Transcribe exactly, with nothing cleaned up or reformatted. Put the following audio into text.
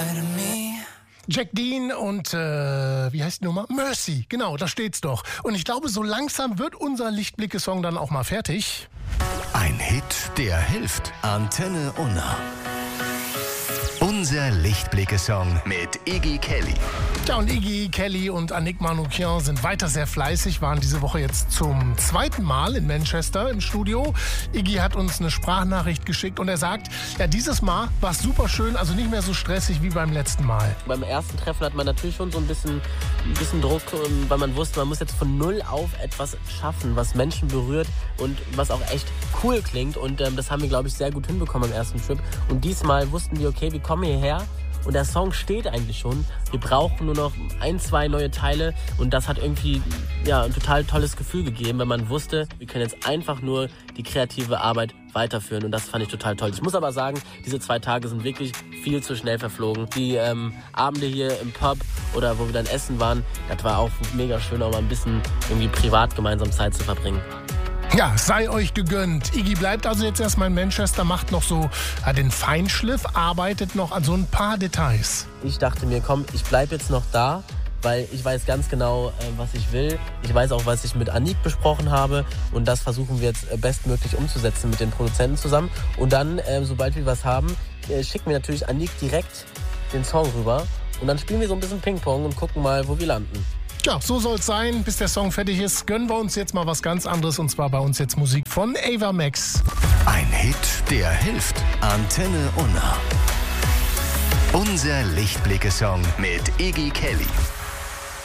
Jack Dean und, äh, wie heißt die Nummer? Mercy, genau, da steht's doch. Und ich glaube, so langsam wird unser Lichtblicke-Song dann auch mal fertig. Ein Hit, der hilft. Antenne Unna. Unser Lichtblicke-Song mit Iggy Kelly. Ja, und Iggy, Kelly und Annick Manoukian sind weiter sehr fleißig, waren diese Woche jetzt zum zweiten Mal in Manchester im Studio. Iggy hat uns eine Sprachnachricht geschickt und er sagt, ja, dieses Mal war es super schön, also nicht mehr so stressig wie beim letzten Mal. Beim ersten Treffen hat man natürlich schon so ein bisschen, ein bisschen Druck, weil man wusste, man muss jetzt von null auf etwas schaffen, was Menschen berührt und was auch echt cool klingt. Und ähm, das haben wir, glaube ich, sehr gut hinbekommen am ersten Trip. Und diesmal wussten wir, okay, wir kommen hierher. Und der Song steht eigentlich schon. Wir brauchen nur noch ein, zwei neue Teile. Und das hat irgendwie ja, ein total tolles Gefühl gegeben, wenn man wusste, wir können jetzt einfach nur die kreative Arbeit weiterführen. Und das fand ich total toll. Ich muss aber sagen, diese zwei Tage sind wirklich viel zu schnell verflogen. Die ähm, Abende hier im Pub oder wo wir dann essen waren, das war auch mega schön, auch mal ein bisschen irgendwie privat gemeinsam Zeit zu verbringen. Ja, sei euch gegönnt. Iggy bleibt also jetzt erstmal in Manchester, macht noch so ja, den Feinschliff, arbeitet noch an so ein paar Details. Ich dachte mir, komm, ich bleib jetzt noch da, weil ich weiß ganz genau, äh, was ich will. Ich weiß auch, was ich mit Annick besprochen habe und das versuchen wir jetzt äh, bestmöglich umzusetzen mit den Produzenten zusammen. Und dann, äh, sobald wir was haben, äh, schicken wir natürlich Annick direkt den Song rüber und dann spielen wir so ein bisschen Ping-Pong und gucken mal, wo wir landen. Ja, so soll's sein. Bis der Song fertig ist, gönnen wir uns jetzt mal was ganz anderes. Und zwar bei uns jetzt Musik von Ava Max. Ein Hit, der hilft. Antenne Unna. Unser Lichtblicke-Song mit Iggy Kelly.